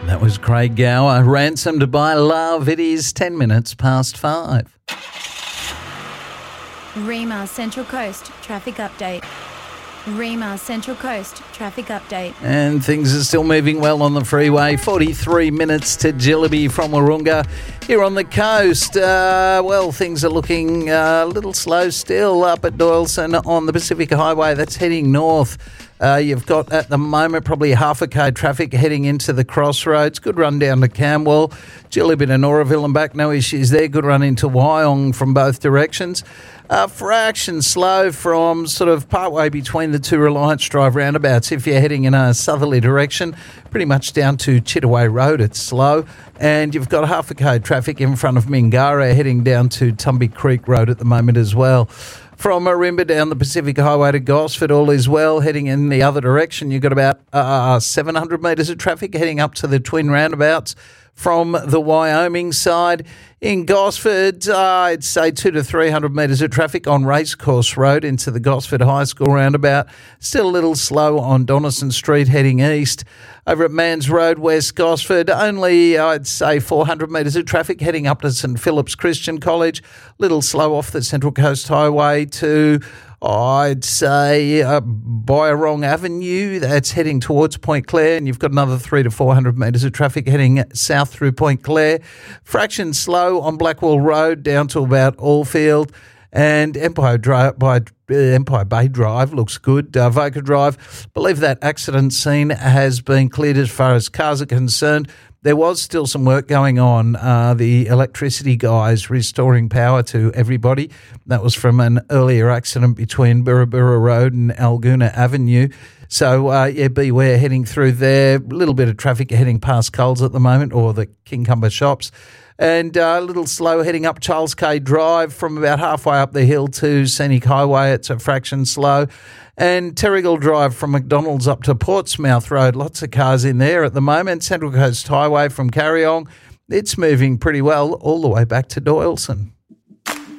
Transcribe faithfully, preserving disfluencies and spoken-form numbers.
That was Craig Gower, Ransomed by Love. It is ten minutes past five. Rema Central Coast traffic update. Rema Central Coast traffic update. And things are still moving well on the freeway. forty-three minutes to Jillaby from Wahroonga. Here on the coast, uh, well, things are looking uh, a little slow still up at Doyleson on the Pacific Highway. That's heading north. Uh, you've got, at the moment, probably half a k traffic heading into the crossroads. Good run down to Camwell, Jillaby to Noraville and back. No issues there. Good run into Wyong from both directions. Uh, fraction slow from sort of partway between the two Reliance Drive roundabouts. If you're heading in a southerly direction, pretty much down to Chittaway Road, it's slow. And you've got half a k traffic in front of Mingara heading down to Tumby Creek Road at the moment as well. From Marimba down the Pacific Highway to Gosford, all is well. Heading in the other direction, you've got about uh, seven hundred metres of traffic heading up to the twin roundabouts. From the Wyoming side, in Gosford, uh, I'd say two to three hundred metres of traffic on Racecourse Road into the Gosford High School roundabout. Still a little slow on Donaldson Street heading east. Over at Mans Road, West Gosford, only, I'd say, four hundred metres of traffic heading up to St Philip's Christian College. Little slow off the Central Coast Highway to, I'd say, uh, Byerong Avenue. That's heading towards Point Clare, and you've got another three to four hundred metres of traffic heading south through Point Clare. Fraction slow on Blackwell Road down to about Allfield. And Empire Drive by uh, Empire Bay Drive looks good. Uh, Voca Drive, believe that accident scene has been cleared as far as cars are concerned. There was still some work going on. Uh, the electricity guys restoring power to everybody. That was from an earlier accident between Burrabura Road and Alguna Avenue. So, uh, yeah, beware heading through there. A little bit of traffic heading past Coles at the moment, or the Kincumber shops. And uh, a little slow heading up Charles K Drive from about halfway up the hill to Scenic Highway. It's a fraction slow. And Terrigal Drive from McDonald's up to Portsmouth Road. Lots of cars in there at the moment. Central Coast Highway from Carryong. It's moving pretty well all the way back to Doyleson.